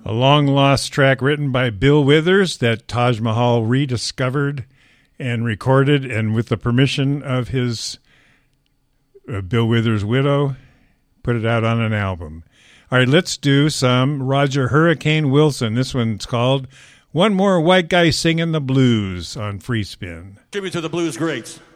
A long-lost track written by Bill Withers that Taj Mahal rediscovered and recorded, and with the permission of his Bill Withers' widow, put it out on an album. All right, let's do some Roger Hurricane Wilson. This one's called One More White Guy Singing the Blues on Free Spin. Tribute to the blues greats.